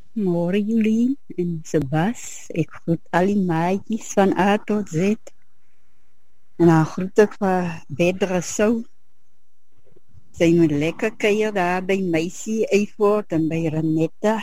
Môre Jolien en Sebas. Ek groet al die maatjies van A tot Z. En dan groet ek vir Bedre Sou. Sy moet lekker kuier daar by Meisie Eyford en by Renetta.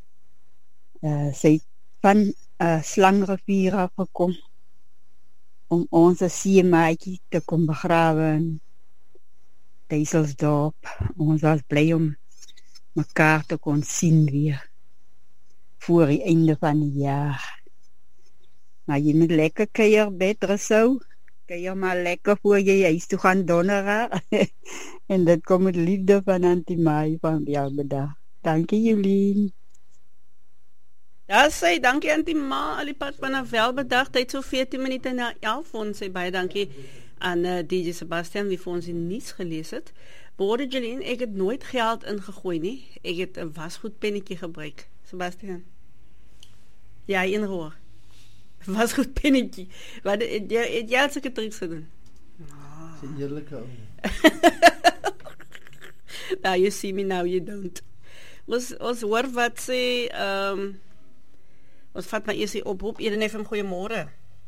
Sy het van Slangrivier af gekom om ons seemaatjie te kom begrawe in Duiselsdorp. Ons was bly om mekaar te kon sien weer voor die einde van die jaar. Maar jy moet lekker kuier, Bedre Sou. Kuier maar lekker voor jy huis toe gaan donderdag. En dit kom met liefde van Auntie Mai van Velbedag. Dankie Jolien. Ja, sê dankie Auntie Ma, al die pad vanaf Velbedag, tyd so 14 minute na 11, ons sê baie dankie aan DJ Sebastian, wie vir ons die nuus gelees het. Borde Jolien, ek het nooit geld ingegooi nie, ek het 'n wasgoedpennetjie gebruik. Sebastian. Ja, inhoor. Wasgoedpennetjie. Wat het jy al sulke triks gedoen? Dis 'n eerlike ou. Now you see me, now you don't. Ons hoor wat sê, ons vat maar eers die oproep. Eden FM, goeiemôre.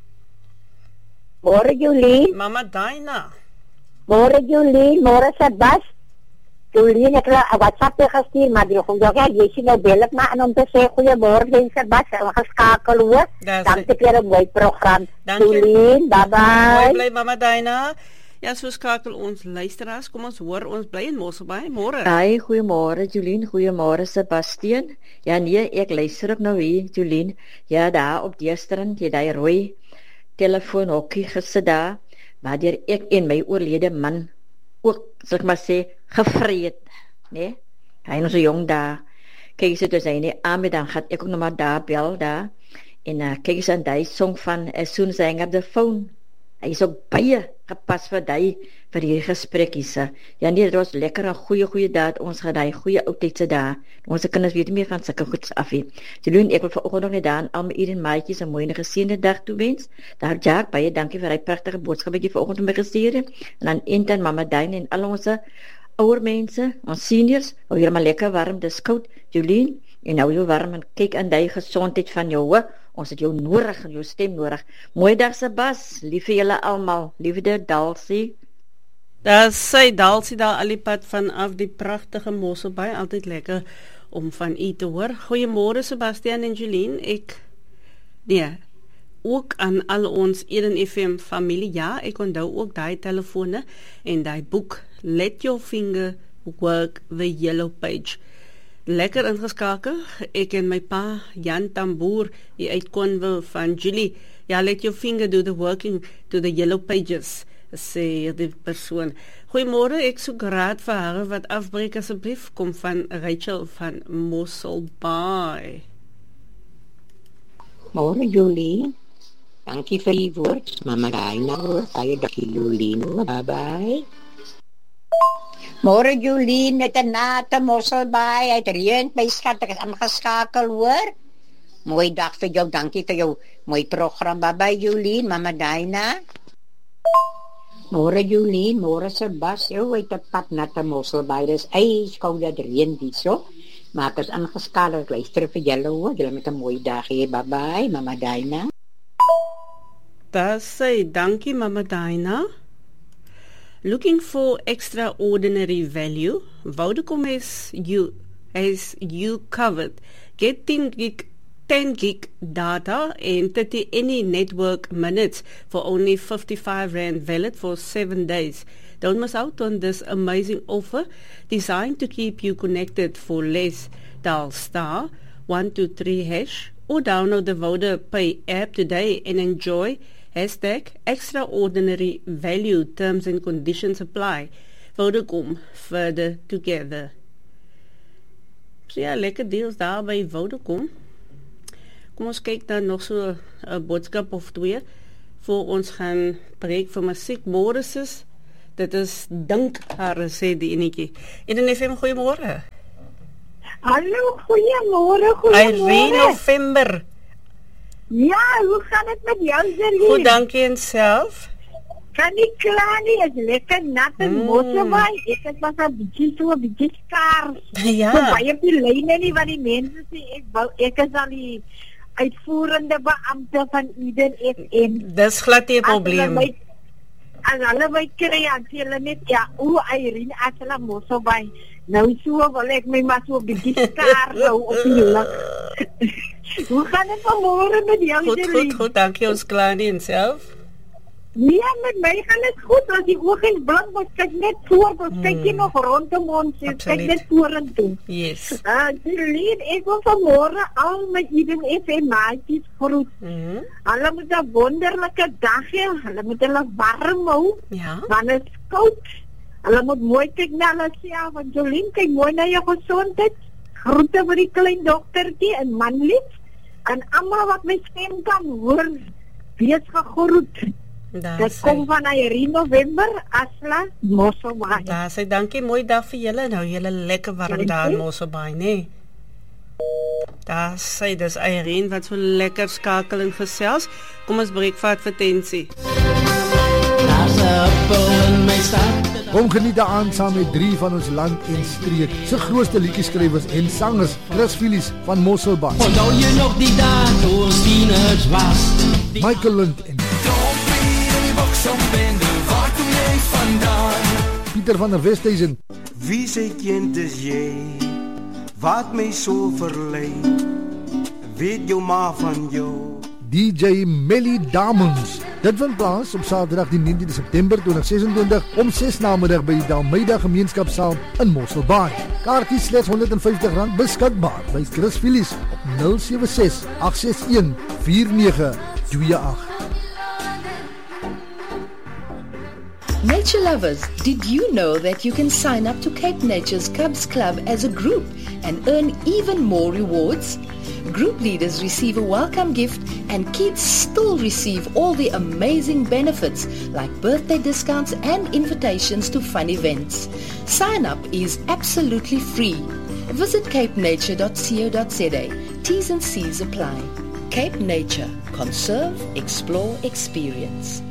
Môre Jolien. Mama Daina. Môre Jolien, môre Sebas. Jolien, ek het 'n WhatsApp gestuur, maar jy sien nou bel ek maar aan om te sê goeiemôre Sebas, ek geskakel hoor. Dankie vir 'n mooi program. Jolien, bye bye. Mooi bly Mama Daina. Ja, so skakel ons luisteraars. Kom ons hoor, ons bly in Mosselbaai. Môre. Hi, goeiemôre Jolien, goeiemôre Sebastian. Ja nee, ek luister ook nou hier Jolien. Ja, daar op Deesteren, jy daai rooi telefoonhokkie gesit daar, waar deur ek en my oorlede man ook, sal ek maar sê, gevreet, né? Hy is so jong daar. Kyk eens, toe sy nie aan dan gaan ek ook nog maar daar bel daar. En kyk eens aan die song van As Soon As I Hang Up The Phone. Hy is ook baie gepas vir hierdie gesprekkies. Ja nee, dit was lekker en goeie daad. Ons gaan daai goeie oudtydse dae. Ons kinders weet nie meer van sulke goeds af nie. Jolien, ek wil vanoggend nog net daar aan al my Eden maatjies 'n mooi geseënde dag toewens. Daar Jack, baie dankie vir hy pragtige boodskap wat jy vanoggend vir my gestuur het. En dan Enten, Mama Dain en al ons ouer mense, ons seniors, hou julle maar lekker warm, dis koud. Jolien, en nou jou warm en kyk aan die gesondheid van jou, hoor. Ons het jou nodig, jou stem nodig. Mooi dag Sebas, lief vir julle almal. Liefde Dalsie. Daar sê Dalsie daar al die pad vanaf die pragtige Mosselbaai, altyd lekker om van u te hoor. Goeiemôre Sebastian en Jolien. Ook aan al ons Eden FM familie. Ja, ek onthou ook daai telefone en daai boek Let Your Finger Work the Yellow Page. Lekker ingeskakel, ek en my pa Jan Tamboer hier uit Conville van Julie. Ja, let your finger do the working to the yellow pages, sê die persoon. Goeiemôre, ek soek raad vir haar wat afbreek asseblief, kom van Rachel van Mosselbaai. Môre Julie, dankie vir die woord, Mama Daina, baie dankie Jolien, bye bye. Môre Jolien, met 'n nate Mosselbaai, uit reën by skat, ek is aangeskakel hoor. Mooi dag vir jou, dankie vir jou mooi program, bye bye Jolien, Mama Daina. Môre Jolien, môre Sebas, jou uit 'n pad natte Mosselbaai, dis ijskoud reën hierso. Maar ek is aangeskakel, ek luister vir julle hoor, julle met 'n mooi dag hier, bye bye Mama Daina. Daar sê dankie Mama Daina. Looking for extraordinary value? Vodacom has you covered. Get 10 gig data and 30 any network minutes for only R55 valid for 7 days. Don't miss out on this amazing offer designed to keep you connected for less. Dial *123# or download the VodaPay app today and enjoy #extraordinary value. Terms and conditions apply. Vodacom, further together. So ja, lekker deals daar by Vodacom. Kom ons kyk dan nog so 'n boodskap of twee voor ons gaan breek vir musiek. Môre sis, dit is dink haar sê die enetjie. Eden FM, goeiemôre. Hallo, goeiemôre. Irene November. Ja, hoe gaan dit met jou, Jolien? Goed, dankie en self. Kan nie klaar nie, is lekker nat en Mosselbaai. Ek was 'n bietjie skaars. Ja. So baie op die lyne nie, wat die mense sê, ek is al die uitvoerende beampte van Eden FM. Dis glad nie 'n probleem. As hulle my kry, as hulle net, Irene, as hulle Mosselbaai. Nou so wil ek my maar so 'n bietjie skaar hou op die lug. Hoe gaan dit vanmôre met jou? Goed, dankie, ons klaar nie en self. Nee, met my gaan dit goed, as die oog is blink, ons kyk net voor, ons kyk nie nog rondom ons, ons kyk net vorentoe. Yes. Jolien, ek wil vanmôre al my Eden FM maatjies groet. Hulle moet 'n wonderlike dag hê, hulle moet hulle warm hou, want dit is koud. Hulle moet mooi kyk na hulle self, want Jolien, kyk mooi na jou gesondheid. Groete vir die klein doktertjie en manlief, en almal wat my stem kan hoor, wees gegroet. Dit kom van Irene November, Asla, Mosselbaai. Daar sê dankie, mooi dag vir julle. Nou julle lekker warm daar in Mosselbaai, nee. Daar sê dis Irene wat so lekker skakel en gesels. Kom ons breek vir advertensie. Kom geniet aan saam met 3 van ons land en streek se grootste liedjieskrywers en sangers, Chris Phillips van Mosselbaai. Onthou jy nog die dag toe ons tieners was? Michael Lund en Pieter van der Westhuizen. Wie sy kind is jy, wat my so verlei, weet jou ma van jou. DJ Melly Damons. Dit vind plaas op Saterdag die 19de September 2026 om 6 namiddag by die Dalmeida Gemeenskapsaal in Mosselbaai. Kaartjies slegs R150 beskikbaar by Chris Phillips op 076 861 4928. Nature lovers, did you know that you can sign up to Cape Nature's Cubs Club as a group and earn even more rewards? Group leaders receive a welcome gift and kids still receive all the amazing benefits like birthday discounts and invitations to fun events. Sign up is absolutely free. Visit capenature.co.za. T's and C's apply. Cape Nature. Conserve, explore, experience.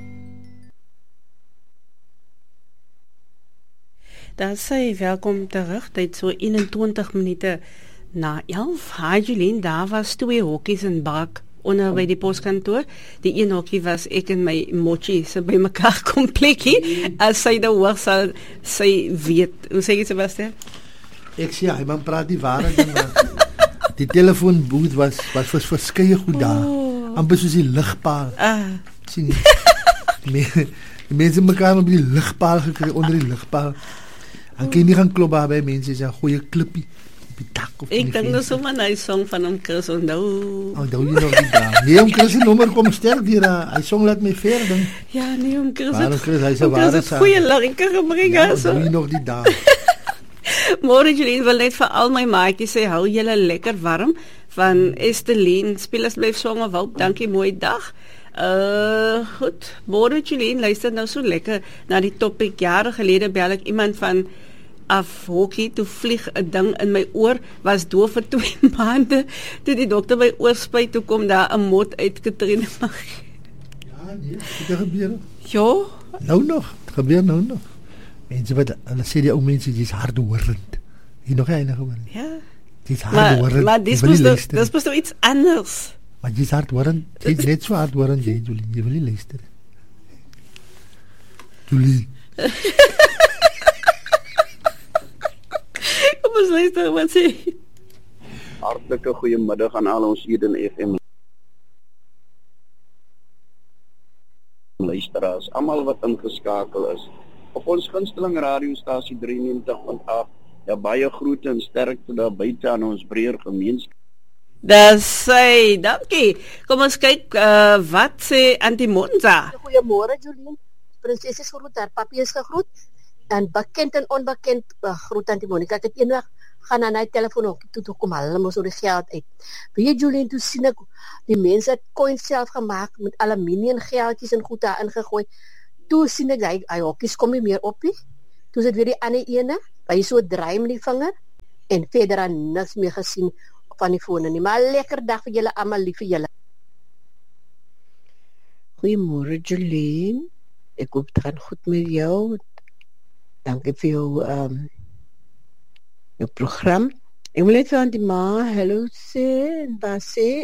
Daar sê welkom terug, dit so 21 minute na 11. Hi Jolien, daar was 2 hokkies in bak onder by die poskantoor. Die een hokkie was ek en my mochi so by mekaar komplekkie. As sy nou hoor sal sy weet. Hoe sê jy Sebastian? Ek sê hy man praat die waarheid en die telefoonboot was verskeie goed daar. Amper soos die ligpaal. Sien jy? Die mense mekaar op die ligpaal gekry onder die ligpaal. En kan jy nie gaan klop daar by mense sê 'n goeie klippie op die dak of ek dink nou sommer 'n song van hom Chris onthou. Onthou jy nog die dag? Nee, om Chris se nommer kom sterk weer. Hy song laat my ver ding. Ja, nee, om Chris. Hy se ware sa. Goeie lirieke gebring het. Ja, nog die dag. Môre Jolien wil net vir al my maatjies sê hou julle lekker warm van Esteline. Speel asseblief songe Wout. Dankie, mooi dag. Goed. Môre Jolien luister nou so lekker na die topic. Jare gelede bel ek iemand van af hokkie, toe vlieg 'n ding in my oor, was doof vir 2 maande, toe die dokter my oorspuit, toe kom daar 'n mot uit Katrine mag. Ja, nee, dit gebeur. Ja? Nou nog, het gebeur nou nog. Mense wat, hulle sê die ou mense, die is hardhoorend. Hier nog enige hoor. Ja. Die is hardhoorend. Maar dis moest nou iets anders. Maar die is hardhoorend, die is net so hardhoorend, jy wil nie luister. Julie. Kom ons luister wat sê. Hartlike goeiemiddag aan al ons Eden FM luisteraars, almal wat ingeskakel is op ons gunsteling radiostasie 93.8. Ja, baie groete en sterkte daar buite aan ons breër gemeenskap. Dis sê, dankie. Kom ons kyk wat sê Auntie Monza. Goeiemôre Jolien. Prinses is groet, haar papi is gegroet. En bekend en onbekend groet Auntie Monica. Ek het eendag gaan aan hy telefoon ook toe kom hulle mos oor die geld uit. Weet jy Jolien, toe sien ek die mense het coins self gemaak met aluminium geldjies en goed daar ingegooi. Toe sien ek hy hokkies kom nie meer op nie. Toe sit weer die ander ene, by so draai met die vinger en verder aan niks meer gesien van die fone nie. Maar lekker dag vir julle almal, lief vir julle. Goeiemôre Jolien. Ek hoop dit gaan goed met jou. Dankie vir jou program. Ek wil net vir aan die ma hallo sê en dan sê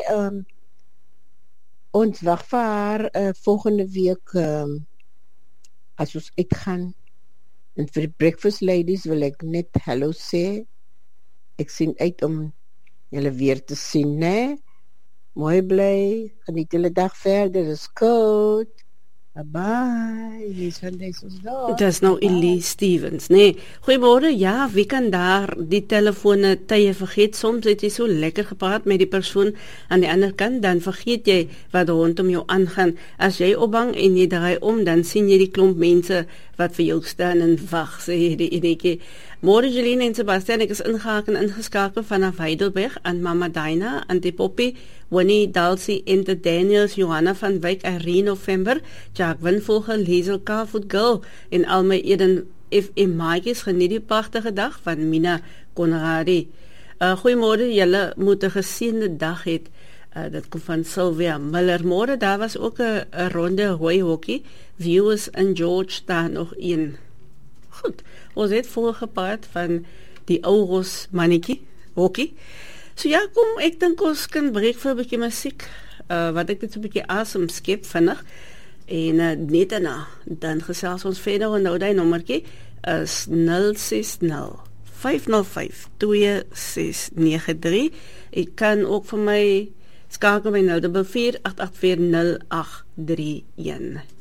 ons wag vir haar volgende week as ons uitgaan. En vir die breakfast ladies wil ek net hallo sê. Ek sien uit om julle weer te sien, né? Mooi bly, geniet julle dag verder, is koud. Bye-bye, Elise van Duiselsdorp. Dat is nou Elise Stevens, nee. Goeiemôre, ja, wie kan daar die telefone tye vergeet? Soms het jy so lekker gepraat met die persoon aan die ander kant, dan vergeet jy wat rondom jou aangaan. As jy opbang en jy draai om, dan sien jy die klomp mense wat vir jou staan en wag, sê die enetjie. Môre Jeline en Sebastian, ek is ingeskakel vanaf Heidelberg aan Mama Dina, Auntie Poppy, Winnie, Dalsie, Ente Daniels, Johanna van Wyk, Irene November, Jack Winvogel, Hazel Carfoot Girl en al my Eden FM maatjies, geniet die pragtige dag van Mina Conradi. Goeiemôre, julle moet 'n geseënde dag hê. Dit kom van Sylvia Miller. Môre daar was ook 'n ronde rooi hokkie. Viewers in Georgetown nog een. Goed, ons het voorgepraat van die Ouros mannetjie hokkie. So ja, kom, ek dink ons kan breek vir 'n bietjie musiek, wat ek net so 'n bietjie asem skep vinnig. En net daarna, dan gesels ons verder. En nou die nommertjie is 060-505-2693. Ek kan ook vir my skakel by 044-884-0831.